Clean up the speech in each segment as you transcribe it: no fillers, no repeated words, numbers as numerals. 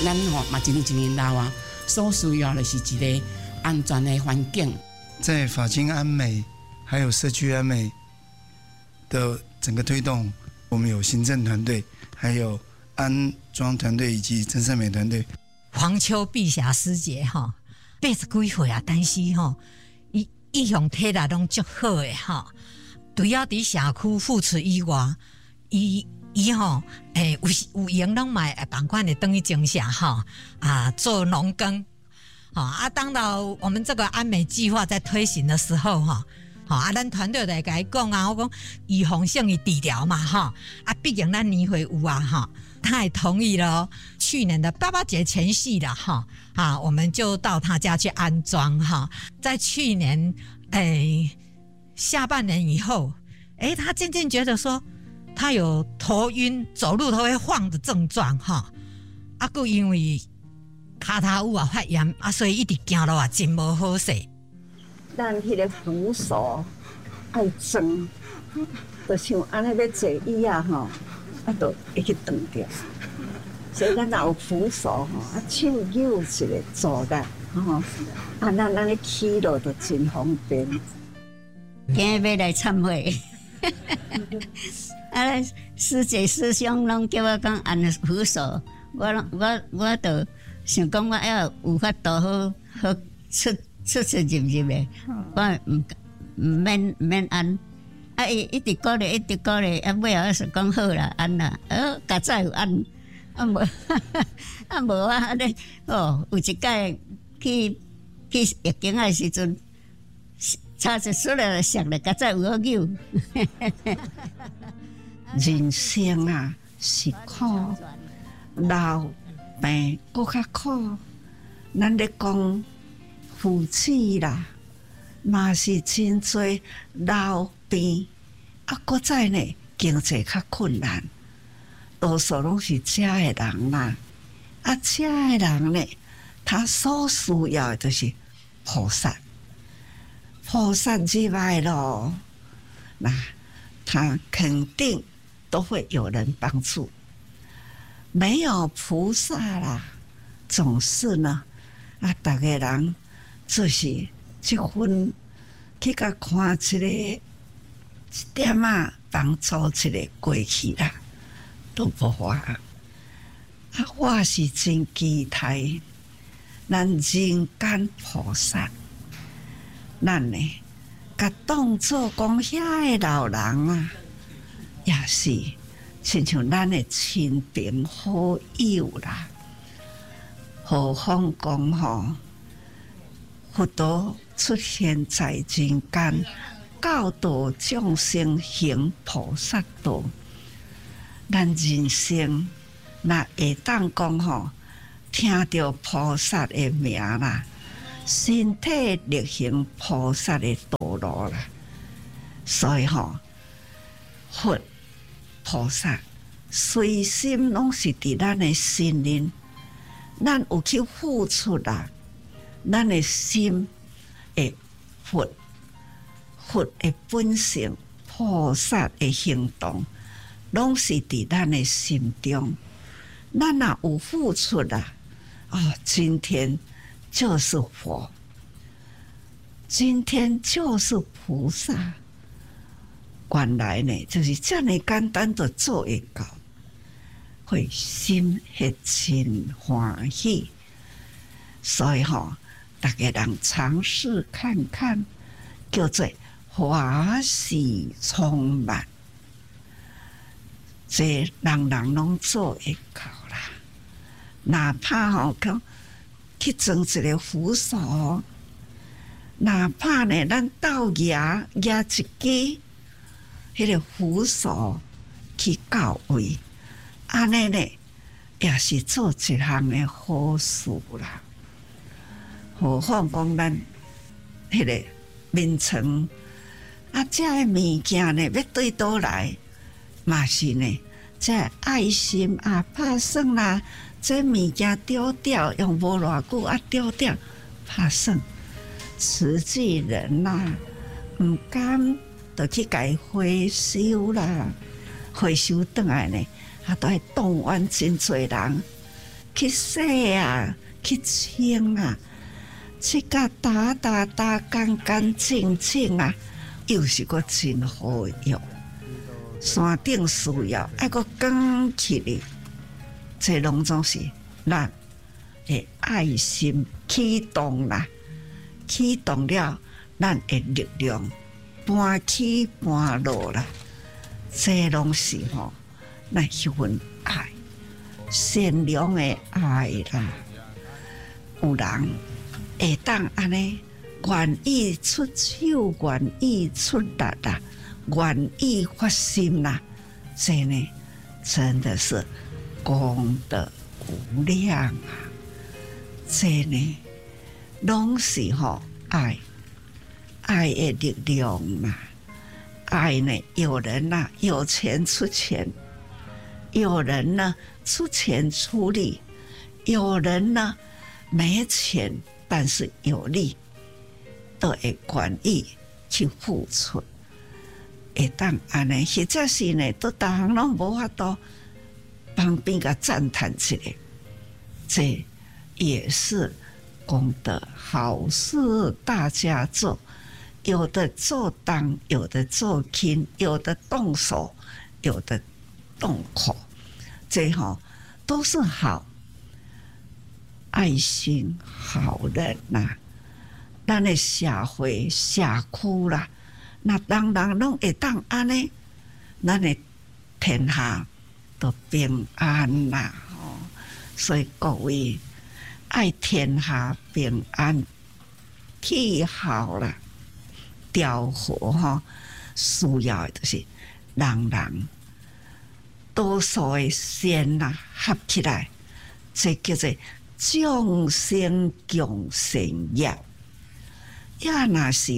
咱嘛一年一年老啊，所需要的是一个安全的环境。 在法经安美还有社区安美的整个推动，我们有行政团队，还有安装团队以及真善美团队。 黄秋碧霞师姐哈，80几岁啊，但是哈，伊向体力拢足好的哈。除了伫社区付出以外，伊吼，有闲拢嘛会办款的等于种下哈做农耕，当到我们这个安美计划在推行的时候哈，咱团队就会甲伊讲啊，我讲预防胜于治疗嘛哈，毕竟咱年会有啊哈，他也同意了哦。去年的爸爸节前夕了哈，我们就到他家去安装哈，在去年下半年以后，他渐渐觉得说他有头晕、走路都会晃的症状哈，还因为脚头有发炎所以一直行路真无好势。 咱迄个扶手爱装，就像安尼要坐椅啊吼，就会去断掉。所以咱若有扶手吼，手扭一个坐的吼，咱咧起路就真方便。 今日要来参会，师姐师兄拢叫我讲按扶手，我就想讲我要有法度好出入的，我唔免按。伊一直鼓励，尾后是讲好啦，按啦，较早有按，无我安尼有一届去疫情的时阵。差一出来想了，较早有好扭。 人生啊是苦，老病搁较苦。咱咧讲夫妻啦，嘛是真多老病，搁再呢经济较困难，多数拢是遮的人啦。遮的人呢，他所需要的就是菩萨。菩萨之外咯，那他肯定都会有人帮助。没有菩萨啦，总是呢，大家人就是这份去甲看一点帮助一个过去啦，都无法。我是真期待咱人间菩萨。咱呢，甲当作讲遐个老人啊，也是亲像咱的亲朋好友啦。何况讲吼，佛陀出现在人间，教导众生行菩萨道。咱人生若会当讲吼，听到菩萨的名啦。身体力行菩萨的道路啦，所以佛菩萨随心拢是伫咱的心灵，咱有去付出啦，咱的心会佛的本性，菩萨的行动，拢是伫咱的心中。咱若有付出啦，今天。就是佛，今天就是菩萨。原来呢，就是这么简单的做会到，会心会真欢喜。所以大家人尝试看看，叫做欢喜充满。这人拢做会到啦，哪怕讲。去装一个扶手，哪怕呢，咱倒牙一支，迄个扶手去到位，安尼呢，也是做一项的好事啦。何况讲咱迄个眠床，这个物件呢，要对倒来，嘛是呢，这爱心拍算啦。这物件丢掉，用无偌久丢掉，拍算慈济人啦，唔敢就去甲回收啦，回收倒来呢，都会动员真侪人去洗啊，去清啊，这个打干干净净啊，又是个真好用。山顶需要爱个讲起哩，这拢总是咱的爱心启动啦，启动了咱的力量，搬起搬落啦，这拢是吼，咱迄份爱，善良的爱啦。有人会当安尼，愿意出手，愿意出力啦，愿意发心啦，这呢，真的是功德无量啊！这呢，拢是吼爱的力量嘛。爱呢，有人呐、有钱出钱，有人呢出钱出力，有人呢没钱但是有力，都会愿意去付出。会当安尼，或者是呢，都大行拢无法度旁边个赞叹一下，这也是功德，好事大家做，有的做当，有的做轻，有的动手，有的动口，这都是好爱心好人呐、咱的社会社区啦。那当人拢会当安尼，咱的天下都平安啦！所以各位爱天下平安，气好啦，调和需要的就是人人多数的善啦合起来，这叫做众生共善业。也若是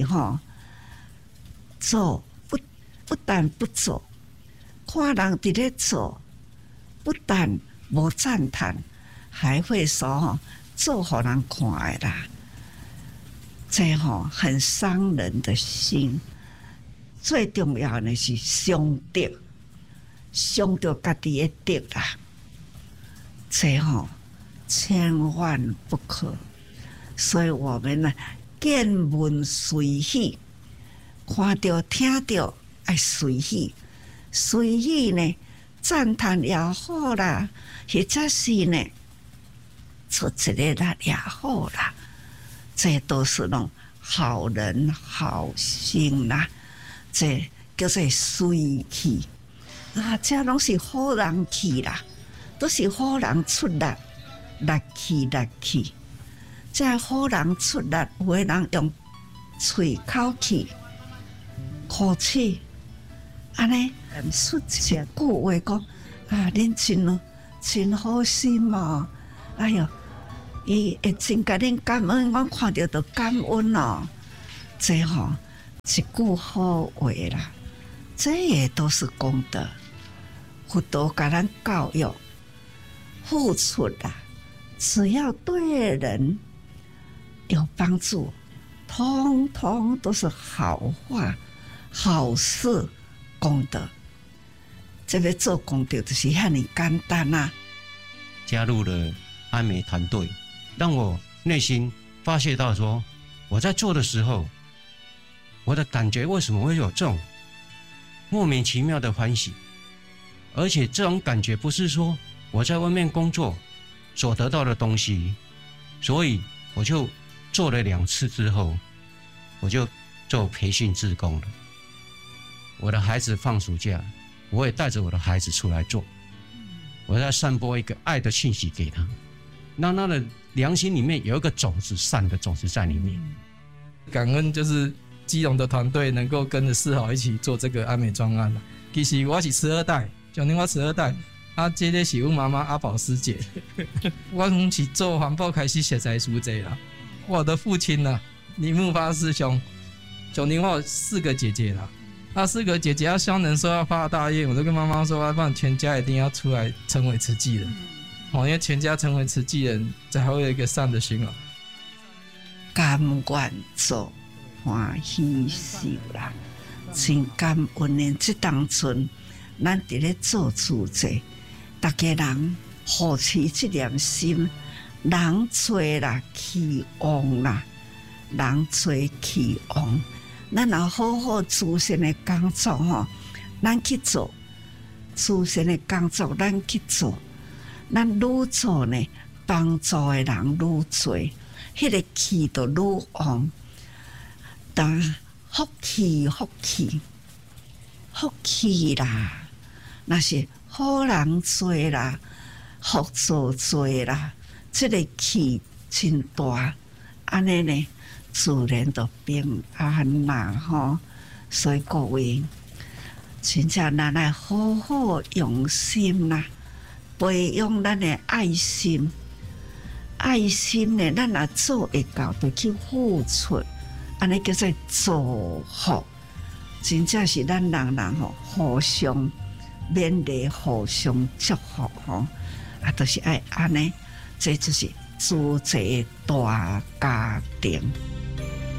做不但不做，看人伫咧做，不但无赞叹，还会说做互人看的啦。这很伤人的心。最重要的是伤着家己的德啦。这千万不可。所以我们呢，见闻随喜。看到听到爱随喜，随喜呢赞叹也好啦，或者是呢出一个力也好啦，这都是种好人好心啦，这叫做随喜啊，这拢是好人气啦，都是好人出力气，这好人出力，有的人用嘴口气。口气，安尼说一句话讲啊，恁真好心嘛！哎哟，伊会真甲恁感恩，我看到就感恩咯。这一句好话啦，这也都是功德。佛陀甲咱教育，付出啦，只要对人有帮助，通通都是好话。好事功德，这个做功德就是遐尼简单啊！ 加入了安美团队，让我内心发泄到说，我在做的时候，我的感觉为什么会有这种莫名其妙的欢喜？而且这种感觉不是说我在外面工作所得到的东西，所以我就做了2次之后，我就做培训志工了。我的孩子放暑假，我也带着我的孩子出来做，我在散播一个爱的信息给他，让他的良心里面有一个种子，善的种子在里面。 感恩就是基隆的团队能够跟着世豪一起做这个安美专案。其实我是12代，今年我12代，这个是我妈妈阿宝师姐。我从是做环保开始写在书这啦。我的父亲呢，李木发师兄，我有4个姐姐啦。4个姐姐要相能说要发大愿，我就跟妈妈说，不然全家一定要出来成为慈济人，因为全家成为慈济人，才会有一个善的心。 甘愿做欢喜受啦，真感恩的。这当阵，咱伫咧做主者，大家人护持这念心，人多啦，气旺啦，人多气旺。咱若好好自身的工作吼，咱去做自身的工作，咱去做，咱愈做呢，帮助的人愈多，迄个气就愈旺。但福气啦，那是好人多啦，福做多啦，这个气真大，安尼呢，自然就平安啦吼。所以各位，真正咱来好好用心啦，培养咱的爱心。爱心呢，咱若做会到，就去付出，安尼叫做造福。真正是咱人吼，互相勉励，互相祝福吼，啊，就是爱安尼，这就是组织大家庭。